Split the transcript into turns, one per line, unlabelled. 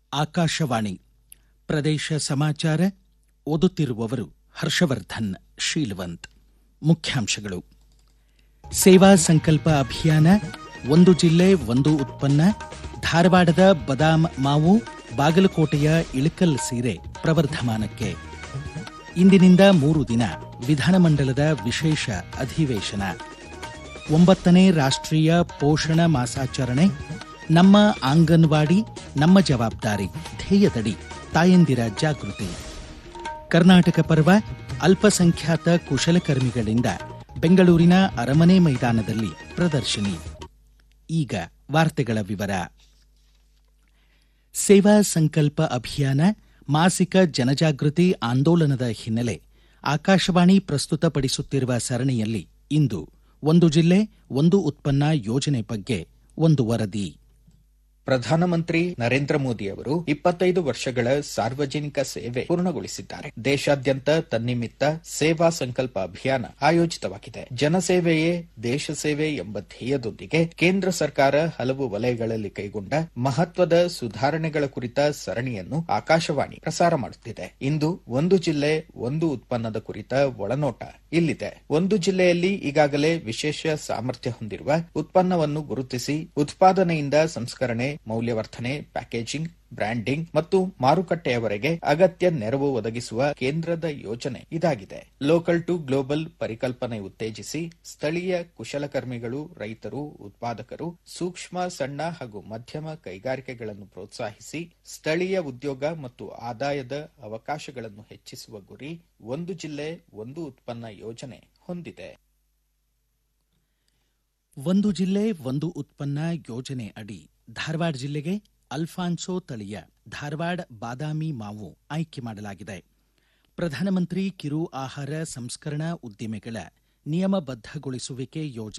ಆಕಾಶವಾಣಿ ಪ್ರದೇಶ ಸಮಾಚಾರ ಓದುತ್ತಿರುವವರು ಹರ್ಷವರ್ಧನ್ ಶೀಲವಂತ್. ಮುಖ್ಯಾಂಶಗಳು: ಸೇವಾ ಸಂಕಲ್ಪ ಅಭಿಯಾನ, ಒಂದು ಜಿಲ್ಲೆ ಒಂದು ಉತ್ಪನ್ನ, ಧಾರವಾಡದ ಬದಾಮ್ ಮಾವು, ಬಾಗಲಕೋಟೆಯ ಇಳಕಲ್ ಸೀರೆ ಪ್ರವರ್ಧಮಾನಕ್ಕೆ. ಇಂದಿನಿಂದ 3 ದಿನ ವಿಧಾನಮಂಡಲದ ವಿಶೇಷ ಅಧಿವೇಶನ. 9ನೇ ರಾಷ್ಟ್ರೀಯ ಪೋಷಣ ಮಾಸಾಚರಣೆ, ನಮ್ಮ ಆಂಗನವಾಡಿ ನಮ್ಮ ಜವಾಬ್ದಾರಿ ಧ್ಯೇಯದಡಿ ತಾಯಂದಿರ ಜಾಗೃತಿ. ಕರ್ನಾಟಕ ಪರ್ವ, ಅಲ್ಪಸಂಖ್ಯಾತ ಕುಶಲಕರ್ಮಿಗಳಿಂದ ಬೆಂಗಳೂರಿನ ಅರಮನೆ ಮೈದಾನದಲ್ಲಿ ಪ್ರದರ್ಶನಿ. ಈಗ ವಾರ್ತೆಗಳ ವಿವರ. ಸೇವಾ ಸಂಕಲ್ಪ ಅಭಿಯಾನ ಮಾಸಿಕ ಜನಜಾಗೃತಿ ಆಂದೋಲನದ ಹಿನ್ನೆಲೆ ಆಕಾಶವಾಣಿ ಪ್ರಸ್ತುತಪಡಿಸುತ್ತಿರುವ ಸರಣಿಯಲ್ಲಿ ಇಂದು ಒಂದು ಜಿಲ್ಲೆ ಒಂದು ಉತ್ಪನ್ನ ಯೋಜನೆ ಬಗ್ಗೆ ಒಂದು ವರದಿ.
ಪ್ರಧಾನಮಂತ್ರಿ ನರೇಂದ್ರ ಮೋದಿ ಅವರು 25 ವರ್ಷಗಳ ಸಾರ್ವಜನಿಕ ಸೇವೆ ಪೂರ್ಣಗೊಳಿಸಿದ್ದಾರೆ. ದೇಶಾದ್ಯಂತ ತನ್ನಿಮಿತ್ತ ಸೇವಾ ಸಂಕಲ್ಪ ಅಭಿಯಾನ ಆಯೋಜಿತವಾಗಿದೆ. ಜನಸೇವೆಯೇ ದೇಶ ಸೇವೆ ಎಂಬ ಧ್ಯೇಯದೊಂದಿಗೆ ಕೇಂದ್ರ ಸರ್ಕಾರ ಹಲವು ವಲಯಗಳಲ್ಲಿ ಕೈಗೊಂಡ ಮಹತ್ವದ ಸುಧಾರಣೆಗಳ ಕುರಿತ ಸರಣಿಯನ್ನು ಆಕಾಶವಾಣಿ ಪ್ರಸಾರ ಮಾಡುತ್ತಿದೆ. ಇಂದು ಒಂದು ಜಿಲ್ಲೆ ಒಂದು ಉತ್ಪನ್ನದ ಕುರಿತ ಒಳನೋಟ ಇಲ್ಲಿದೆ. ಒಂದು ಜಿಲ್ಲೆಯಲ್ಲಿ ಈಗಾಗಲೇ ವಿಶೇಷ ಸಾಮರ್ಥ್ಯ ಹೊಂದಿರುವ ಉತ್ಪನ್ನವನ್ನು ಗುರುತಿಸಿ ಉತ್ಪಾದನೆಯಿಂದ ಸಂಸ್ಕರಣೆ, ಮೌಲ್ಯವರ್ಧನೆ, ಪ್ಯಾಕೇಜಿಂಗ್, ಬ್ರ್ಯಾಂಡಿಂಗ್ ಮತ್ತು ಮಾರುಕಟ್ಟೆಯವರೆಗೆ ಅಗತ್ಯ ನೆರವು ಒದಗಿಸುವ ಕೇಂದ್ರದ ಯೋಜನೆ ಇದಾಗಿದೆ. ಲೋಕಲ್ ಟು ಗ್ಲೋಬಲ್ ಪರಿಕಲ್ಪನೆ ಉತ್ತೇಜಿಸಿ ಸ್ಥಳೀಯ ಕುಶಲಕರ್ಮಿಗಳು, ರೈತರು, ಉತ್ಪಾದಕರು, ಸೂಕ್ಷ್ಮ, ಸಣ್ಣ ಹಾಗೂ ಮಧ್ಯಮ ಕೈಗಾರಿಕೆಗಳನ್ನು ಪ್ರೋತ್ಸಾಹಿಸಿ ಸ್ಥಳೀಯ ಉದ್ಯೋಗ ಮತ್ತು ಆದಾಯದ ಅವಕಾಶಗಳನ್ನು ಹೆಚ್ಚಿಸುವ ಗುರಿ ಒಂದು ಜಿಲ್ಲೆ ಒಂದು ಉತ್ಪನ್ನ ಯೋಜನೆ ಹೊಂದಿದೆ.
ಒಂದು ಜಿಲ್ಲೆ ಒಂದು ಉತ್ಪನ್ನ ಯೋಜನೆ ಅಡಿ ಧಾರವಾಡ ಜಿಲ್ಲೆಗೆ ಅಲ್ಫಾನ್ಸೋ ತಳಿಯ ಧಾರವಾಡ ಬಾದಾಮಿ ಮಾವು ಆಯ್ಕೆ ಮಾಡಲಾಗಿದೆ. ಪ್ರಧಾನಮಂತ್ರಿ ಕಿರು ಆಹಾರ ಸಂಸ್ಕರಣಾ ಉದ್ದಿಮೆಗಳ ನಿಯಮಬದ್ಧಗೊಳಿಸುವಿಕೆ ಯೋಜನೆ